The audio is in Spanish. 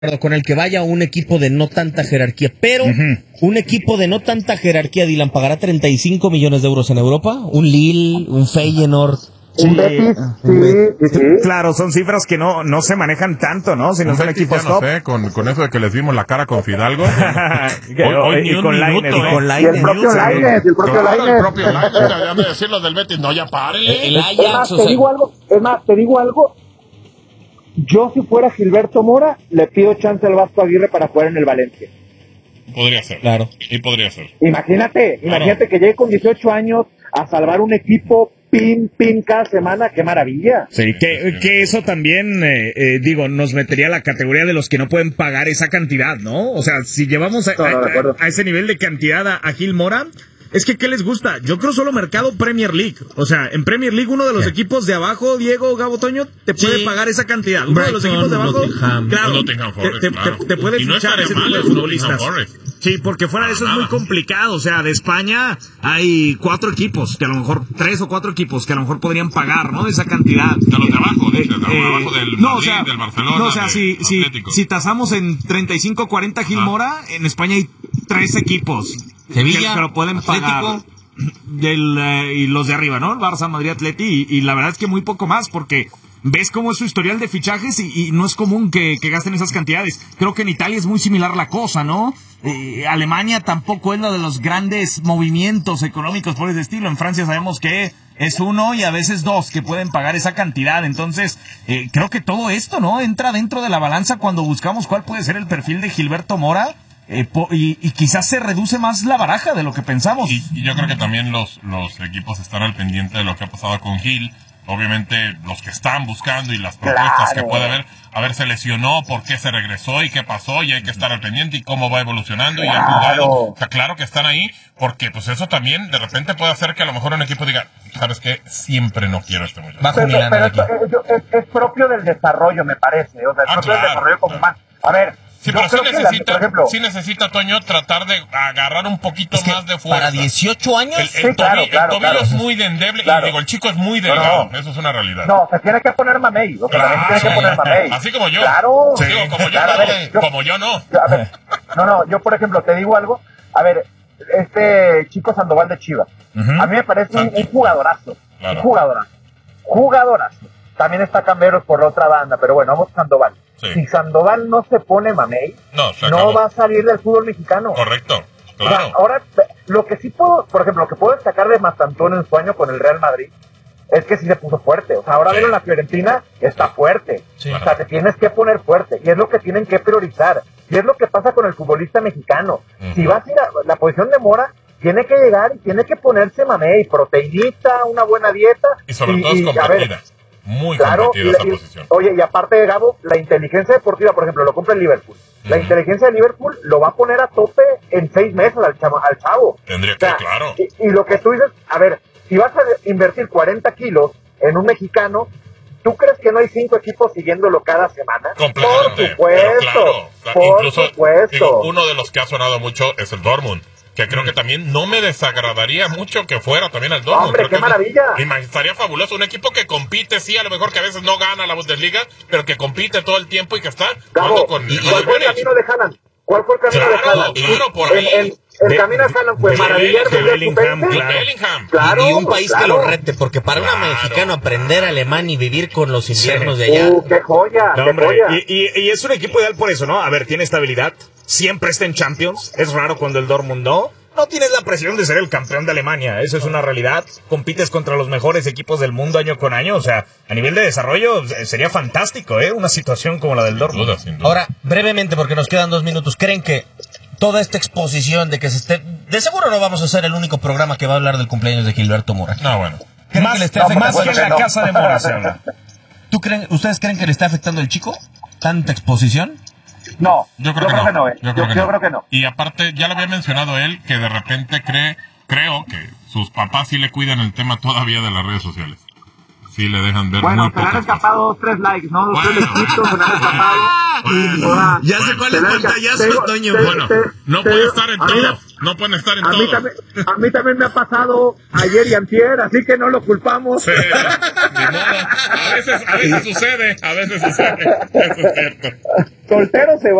con el que vaya un equipo de no tanta jerarquía, pero un equipo de no tanta jerarquía, Dylan, pagará 35 millones de euros en Europa, un Lille, un Feyenoord. Un Betis, sí. Claro, son cifras que no se manejan tanto, ¿no? Si no son equipos top. Con eso de que les vimos la cara con Fidalgo. hoy ni un minuto. Y el propio Lainez. El propio Lainez, ya de decir lo del Betis, no, ya pare. El Ajax, te digo algo. Yo, si fuera Gilberto Mora, le pido chance al Vasco Aguirre para jugar en el Valencia. Podría ser. Claro. Y podría ser. Imagínate que llegue con 18 años a salvar un equipo pin cada semana, qué maravilla. Sí, que eso también, nos metería a la categoría de los que no pueden pagar esa cantidad, ¿no? O sea, si llevamos a ese nivel de cantidad a Gil Mora, es que ¿qué les gusta? Yo creo solo mercado Premier League. O sea, en Premier League uno de los equipos de abajo, Diego, Gabo, Toño, te puede pagar esa cantidad. Uno de los equipos de abajo, Nottingham Forest, te puede fichar ese tipo de futbolistas. Sí, porque fuera de eso es muy complicado. O sea, de España hay 4 equipos, que a lo mejor 3 o 4 equipos que a lo mejor podrían pagar, ¿no? Esa cantidad. De los de abajo, abajo del Madrid, del Barcelona. No, o sea, si tasamos en 35-40 Gil Mora, en España hay 3 equipos. Sevilla, que lo pueden pagar y los de arriba, ¿no? El Barça, Madrid, Atleti, y la verdad es que muy poco más, porque ves cómo es su historial de fichajes y no es común que gasten esas cantidades. Creo que en Italia es muy similar la cosa, ¿no? Alemania tampoco es lo de los grandes movimientos económicos por ese estilo. En Francia sabemos que es 1 y a veces 2 que pueden pagar esa cantidad. Entonces, creo que todo esto, ¿no? Entra dentro de la balanza cuando buscamos cuál puede ser el perfil de Gilberto Mora. Y quizás se reduce más la baraja de lo que pensamos. Y yo creo que también los equipos están al pendiente de lo que ha pasado con Gil. Obviamente los que están buscando y las propuestas que puede haber. A ver, se lesionó, por qué se regresó y qué pasó, y hay que estar al pendiente y cómo va evolucionando y ha jugado. O sea, claro que están ahí, porque pues eso también de repente puede hacer que a lo mejor un equipo diga, ¿sabes qué? Siempre no quiero este muchacho. Pero es propio del desarrollo, me parece. O sea, es propio del desarrollo como humano. A ver. Sí, pero sí necesita, Toño, tratar de agarrar un poquito más de fuerza. Para 18 años. El tobillo es muy endeble, y digo, el chico es muy delgado, eso es una realidad. No, se tiene que poner mamey, tiene que poner mamey. Así como yo. Claro. Sí, como yo no. A ver, yo por ejemplo, te digo algo, a ver, este chico Sandoval de Chivas, a mí me parece un jugadorazo, claro. Un jugadorazo. También está Camberos por la otra banda, pero bueno, vamos a Sandoval. Sí. Si Sandoval no se pone mamey, no va a salir del fútbol mexicano. Correcto, claro. O sea, ahora, lo que sí puedo, por ejemplo, lo que puedo destacar de Mastantuono en su año con el Real Madrid, es que sí se puso fuerte. O sea, ahora vieron la Fiorentina, está fuerte. Sí, o sea, te tienes que poner fuerte. Y es lo que tienen que priorizar. Y es lo que pasa con el futbolista mexicano. Si vas a ir a la posición de Mora, tiene que llegar y tiene que ponerse mamey, proteinita, una buena dieta. Y sobre todo es competida. Muy competida esa posición. Oye, y aparte de Gabo, la inteligencia deportiva, por ejemplo, lo compra el Liverpool. La inteligencia de Liverpool lo va a poner a tope en 6 meses al chavo. Tendría que, claro. Y lo que tú dices, a ver, si vas a invertir 40 kilos en un mexicano, ¿tú crees que no hay 5 equipos siguiéndolo cada semana? Completamente. Por supuesto. Por supuesto. Digo, uno de los que ha sonado mucho es el Dortmund, que creo que también no me desagradaría mucho que fuera también al Dortmund. ¡Hombre, qué maravilla! Estaría fabuloso, un equipo que compite, sí, a lo mejor que a veces no gana la Bundesliga, pero que compite todo el tiempo y que está jugando con... ¿Cuál fue el camino de Haaland? ¿Cuál fue el camino de Haaland? Claro, por ahí. El camino de Haaland fue maravilloso. Bellingham. Claro, y un país que lo rete, porque para un mexicano aprender alemán y vivir con los inviernos de allá... ¡Qué joya! No, hombre, y es un equipo ideal por eso, ¿no? A ver, tiene estabilidad, siempre está en Champions, es raro cuando el Dortmund no tienes la presión de ser el campeón de Alemania, eso es una realidad, compites contra los mejores equipos del mundo año con año, o sea, a nivel de desarrollo sería fantástico, una situación como la del Dortmund. Sin duda. Ahora, brevemente, porque nos quedan 2 minutos, ¿creen que toda esta exposición de que se esté... De seguro no vamos a ser el único programa que va a hablar del cumpleaños de Gilberto Mora? No, bueno. Más que en la casa de Mora se habla. ¿Ustedes creen que le está afectando el chico? ¿Tanta exposición? No, yo creo que no. Yo creo que no. Y aparte, ya lo había mencionado él, que de repente creo que sus papás sí le cuidan el tema todavía de las redes sociales. Sí le dejan ver muy pocas cosas. Bueno, se le han escapado 3 likes, ¿no? 2 likecitos, se le han escapado. Ya sé cuál es pantallazo, Toño. Bueno, no puede estar en todo. No pueden estar en a todo. a mí también me ha pasado ayer y antier, así que no lo culpamos. Sí, ni modo. A veces sucede, eso es cierto. Soltero se va.